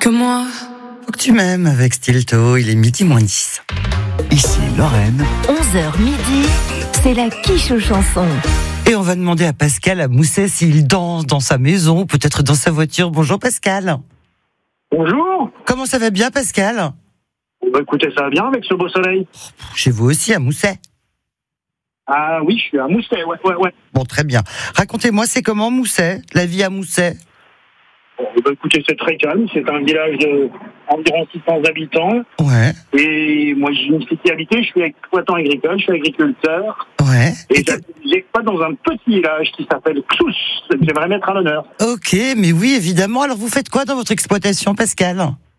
que moi. Faut que tu m'aimes avec Stilto, il est midi moins 10. Ici Lorraine. 11h midi, c'est la quiche aux chansons. Et on va demander à Pascal à Mousset s'il danse dans sa maison ou peut-être dans sa voiture. Bonjour Pascal. Bonjour. Comment ça va bien Pascal ? Écoutez, ça va bien avec ce beau soleil. Chez vous aussi à Mousset ? Ah oui, je suis à Mousset, ouais. Bon, très bien. Racontez-moi, c'est comment Mousset ? La vie à Mousset ? Écoutez, c'est très calme. C'est un village d'environ 600 habitants. Ouais. Et moi, j'ai une spécialité. Je suis exploitant agricole, je suis agriculteur. Ouais. Et j'exploite dans un petit village qui s'appelle Clous. J'aimerais mettre à l'honneur. Ok, mais oui, évidemment. Alors, vous faites quoi dans votre exploitation, Pascal ?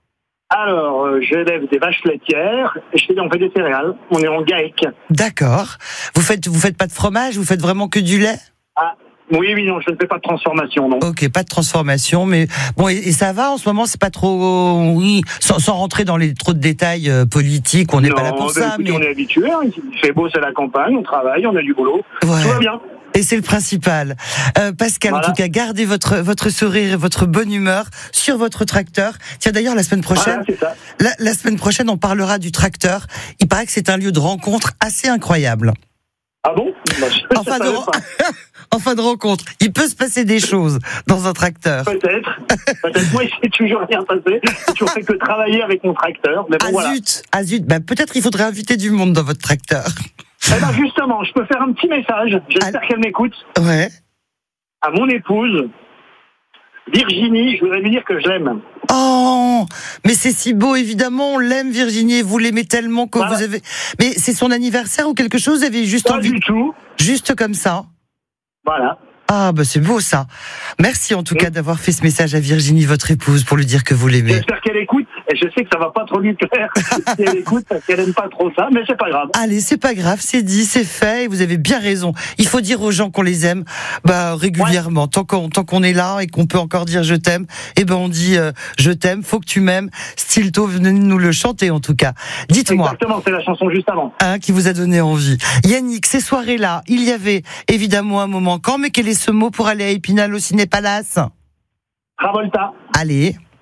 Alors, j'élève des vaches laitières et on fait des céréales. On est en GAEC. D'accord. Vous faites pas de fromage ? Vous faites vraiment que du lait ? Ah, oui, non, je ne fais pas de transformation, non. Ok, pas de transformation, mais bon, et ça va en ce moment, c'est pas trop, oui, sans rentrer dans trop de détails politiques, on n'est pas là pour ça. Écoutez, on est habitué, hein. Il fait beau, c'est la campagne, on travaille, on a du boulot, Ouais. tout va bien. Et c'est le principal. Pascal, Voilà. En tout cas, gardez votre sourire et votre bonne humeur sur votre tracteur. Tiens, d'ailleurs, la semaine prochaine, Voilà, c'est ça. la semaine prochaine, on parlera du tracteur. Il paraît que c'est un lieu de rencontre assez incroyable. Ah bon? En fin de rencontre, il peut se passer des choses dans un tracteur. Peut-être. Moi, il s'est toujours rien passé. J'ai toujours fait que travailler avec mon tracteur. Mais bon, voilà. Zut. Ben, peut-être il faudrait inviter du monde dans votre tracteur. Eh ben, justement, je peux faire un petit message. J'espère qu'elle m'écoute. Ouais. À mon épouse, Virginie, je voudrais lui dire que je l'aime. Oh, mais c'est si beau, évidemment, on l'aime Virginie, et vous l'aimez tellement que Voilà. vous avez... Mais c'est son anniversaire ou quelque chose, vous avez juste Pas envie... du tout. Juste comme ça. Voilà. Ah, bah c'est beau ça. Merci en tout cas d'avoir fait ce message à Virginie, votre épouse, pour lui dire que vous l'aimez. J'espère qu'elle écoute. Et je sais que ça va pas trop lui plaire si elle écoute, parce qu'elle aime pas trop ça, mais c'est pas grave. Allez, c'est pas grave, c'est dit, c'est fait, et vous avez bien raison. Il faut dire aux gens qu'on les aime, régulièrement. Tant qu'on est là et qu'on peut encore dire je t'aime, on dit je t'aime, faut que tu m'aimes. Stilto, venez nous le chanter en tout cas. Dites-moi. Exactement, c'est la chanson juste avant. Qui vous a donné envie. Yannick, ces soirées-là, il y avait évidemment un moment quand, mais quel est ce mot pour aller à Épinal au Ciné Palace ? Travolta. Allez.